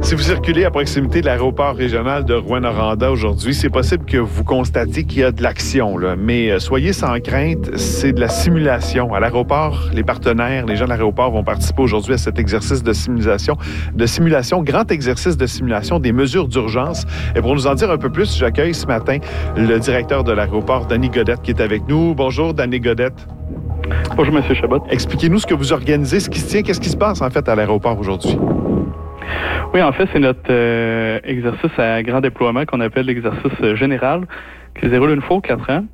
Si vous circulez à proximité de l'aéroport régional de Rouyn-Noranda aujourd'hui, c'est possible que vous constatiez qu'il y a de l'action, là. Mais soyez sans crainte, c'est de la simulation. À l'aéroport, les partenaires, les gens de l'aéroport vont participer aujourd'hui à cet exercice de simulation, grand exercice de simulation des mesures d'urgence. Et pour nous en dire un peu plus, j'accueille ce matin le directeur de l'aéroport, Danny Godette, qui est avec nous. Bonjour, Danny Godette. Bonjour, M. Chabot. Expliquez-nous ce que vous organisez, ce qui se tient, qu'est-ce qui se passe en fait à l'aéroport aujourd'hui? Oui, en fait, c'est notre exercice à grand déploiement qu'on appelle l'exercice général, qui se déroule une fois aux 4 ans.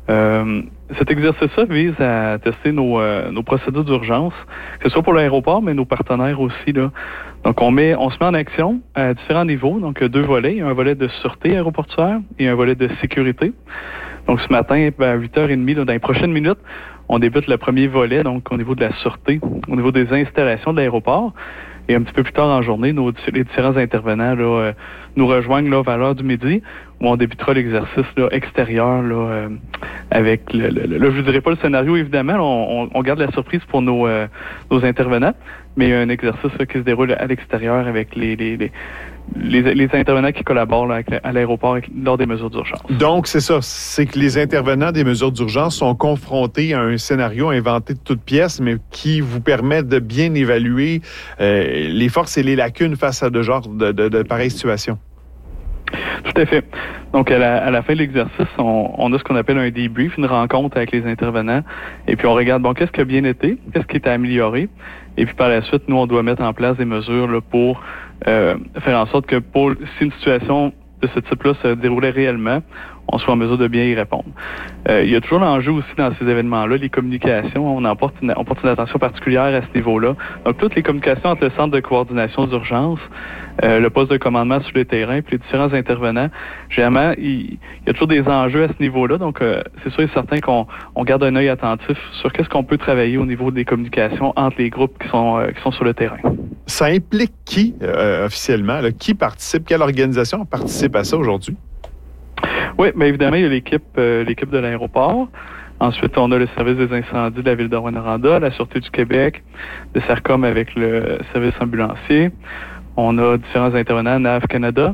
Cet exercice-là vise à tester nos procédures d'urgence, que ce soit pour l'aéroport, mais nos partenaires aussi, là. Donc, on se met en action à différents niveaux. Donc, 2 volets. Un volet de sûreté aéroportuaire et un volet de sécurité. Donc, ce matin, à 8h30, là, dans les prochaines minutes, on débute le premier volet, donc au niveau de la sûreté, au niveau des installations de l'aéroport. Et un petit peu plus tard en journée, les différents intervenants là, nous rejoignent là, vers l'heure du midi, où on débutera l'exercice là, extérieur là, avec là, je ne dirais pas le scénario, évidemment, on garde la surprise pour nos intervenants, mais il y a un exercice là, qui se déroule à l'extérieur avec les intervenants qui collaborent là, à l'aéroport lors des mesures d'urgence. Donc, c'est ça. C'est que les intervenants des mesures d'urgence sont confrontés à un scénario inventé de toutes pièces, mais qui vous permet de bien évaluer les forces et les lacunes face à de pareilles situations. Tout à fait. Donc, à la fin de l'exercice, on a ce qu'on appelle un debrief, une rencontre avec les intervenants. Et puis, on regarde, bon, qu'est-ce qui a bien été, qu'est-ce qui est à améliorer. Et puis, par la suite, nous, on doit mettre en place des mesures là, pour faire en sorte que si une situation de ce type-là se déroulait réellement, on soit en mesure de bien y répondre. Il y a toujours l'enjeu aussi dans ces événements-là, les communications. On porte une attention particulière à ce niveau-là. Donc, toutes les communications entre le centre de coordination d'urgence, le poste de commandement sur le terrain, puis les différents intervenants, généralement, il y a toujours des enjeux à ce niveau-là. Donc, c'est sûr et certain qu'on garde un œil attentif sur qu'est-ce qu'on peut travailler au niveau des communications entre les groupes qui sont sur le terrain. Ça implique qui, officiellement? Là, qui participe? Quelle organisation participe à ça aujourd'hui? Oui, mais évidemment, il y a l'équipe de l'aéroport. Ensuite, on a le service des incendies de la ville de Rouyn-Noranda, la Sûreté du Québec, le CERCOM avec le service ambulancier. On a différents intervenants, NAV Canada.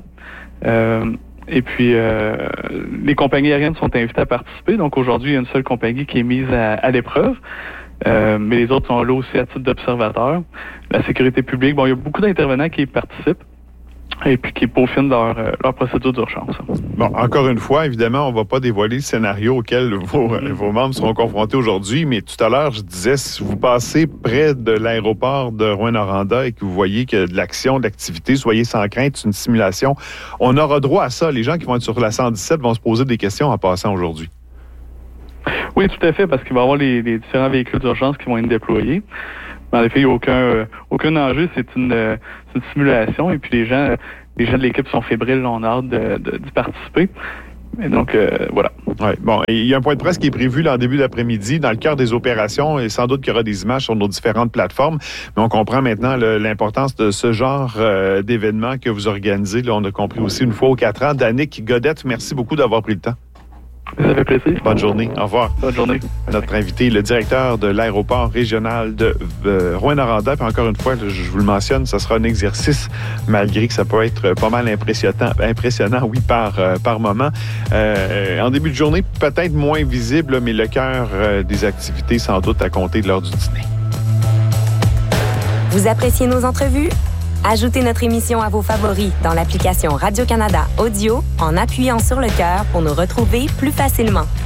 Et puis, les compagnies aériennes sont invitées à participer. Donc, aujourd'hui, il y a une seule compagnie qui est mise à l'épreuve. Mais les autres sont là aussi à titre d'observateurs. La sécurité publique, bon, il y a beaucoup d'intervenants qui y participent et puis qui peaufinent leur procédure d'urgence. Bon, encore une fois, évidemment, on ne va pas dévoiler le scénario auquel vos membres seront confrontés aujourd'hui, mais tout à l'heure, je disais, si vous passez près de l'aéroport de Rouyn-Noranda et que vous voyez qu'il y a de l'action, de l'activité, soyez sans crainte, c'est une simulation. On aura droit à ça. Les gens qui vont être sur la 117 vont se poser des questions en passant aujourd'hui. Oui, tout à fait, parce qu'il va y avoir les différents véhicules d'urgence qui vont être déployés. En effet, il n'y a aucun enjeu, c'est une simulation, et puis les gens de l'équipe sont fébriles, on a hâte d'y participer. Et donc, voilà. Ouais, bon, il y a un point de presse qui est prévu là, en début d'après-midi, dans le cœur des opérations, et sans doute qu'il y aura des images sur nos différentes plateformes, mais on comprend maintenant l'importance de ce genre d'événement que vous organisez. Là, on a compris aussi une fois aux 4 ans. Dannick Godette, merci beaucoup d'avoir pris le temps. Ça fait plaisir. Bonne journée. Au revoir. Bonne journée. Notre invité, le directeur de l'aéroport régional de Rouyn-Noranda. Puis encore une fois, je vous le mentionne, ça sera un exercice, malgré que ça peut être pas mal impressionnant, oui, par moment. En début de journée, peut-être moins visible, mais le cœur des activités, sans doute, à compter de l'heure du dîner. Vous appréciez nos entrevues? Ajoutez notre émission à vos favoris dans l'application Radio-Canada Audio en appuyant sur le cœur pour nous retrouver plus facilement.